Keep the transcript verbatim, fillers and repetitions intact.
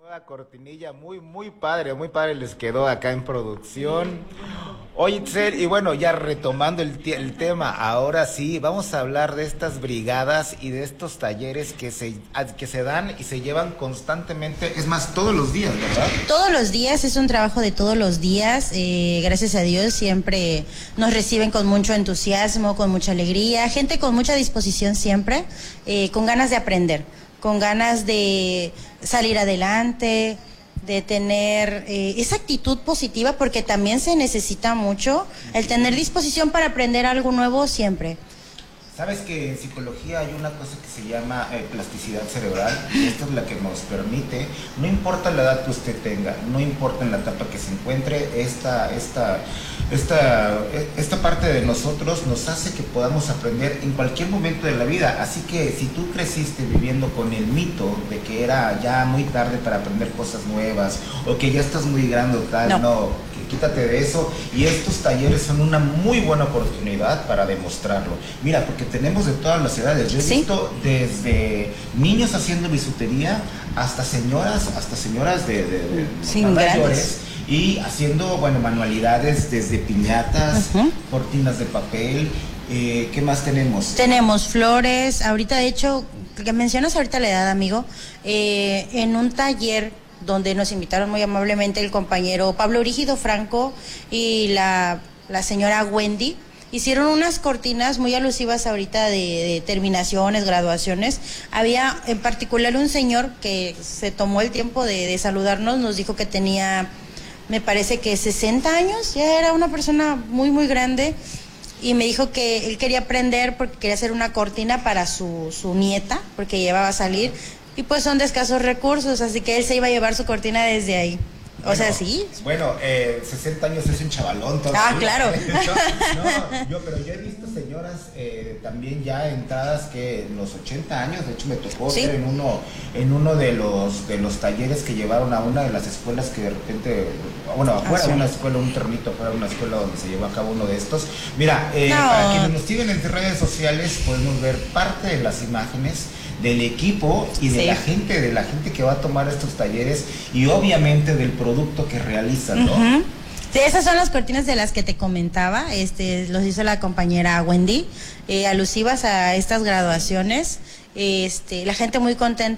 Nueva cortinilla, muy, muy padre, muy padre les quedó acá en producción. Oye, Itzel, y bueno, ya retomando el, el tema, ahora sí, vamos a hablar de estas brigadas y de estos talleres que se, que se dan y se llevan constantemente, es más, todos los días, ¿verdad? Todos los días, es un trabajo de todos los días, eh, gracias a Dios siempre nos reciben con mucho entusiasmo, con mucha alegría, gente con mucha disposición siempre, eh, con ganas de aprender, con ganas de salir adelante, de tener eh, esa actitud positiva, porque también se necesita mucho el tener disposición para aprender algo nuevo siempre. Sabes que en psicología hay una cosa que se llama eh, plasticidad cerebral, y esta es la que nos permite, no importa la edad que usted tenga, no importa en la etapa que se encuentre, esta, esta, esta, esta parte de nosotros nos hace que podamos aprender en cualquier momento de la vida. Así que si tú creciste viviendo con el mito de que era ya muy tarde para aprender cosas nuevas, o que ya estás muy grande o tal, no, no quítate de eso, y estos talleres son una muy buena oportunidad para demostrarlo. Mira, porque tenemos de todas las edades. Yo he ¿Sí? visto desde niños haciendo bisutería hasta señoras, hasta señoras de, de, de sí, mayores, y haciendo, bueno, manualidades desde piñatas, uh-huh. cortinas de papel. Eh, ¿Qué más tenemos? Tenemos flores. Ahorita, de hecho, que mencionas ahorita la edad, amigo, eh, en un taller donde nos invitaron muy amablemente el compañero Pablo Orígido Franco y la, la señora Wendy, hicieron unas cortinas muy alusivas ahorita de, de terminaciones, graduaciones. Había en particular un señor que se tomó el tiempo de, de saludarnos, nos dijo que tenía, me parece que sesenta años, ya era una persona muy muy grande, y me dijo que él quería aprender porque quería hacer una cortina para su, su nieta, porque llevaba a salir, y pues son de escasos recursos, así que él se iba a llevar su cortina desde ahí. Bueno, o sea, sí. Bueno, eh, sesenta años es un chavalón todavía. Ah, claro. no, no, yo, pero yo he visto señoras eh, también ya entradas que en los ochenta años, de hecho me tocó ¿Sí? ser en uno, en uno de los de los talleres que llevaron a una de las escuelas que de repente, bueno, afuera de ah, sí. una escuela, un ternito afuera de una escuela donde se llevó a cabo uno de estos. Mira, eh, no. para quienes nos siguen en redes sociales podemos ver parte de las imágenes del equipo y de sí. la gente, de la gente que va a tomar estos talleres, y obviamente del producto que realizan, ¿no? Uh-huh. Sí, esas son las cortinas de las que te comentaba, este, los hizo la compañera Wendy, eh, alusivas a estas graduaciones, este, la gente muy contenta.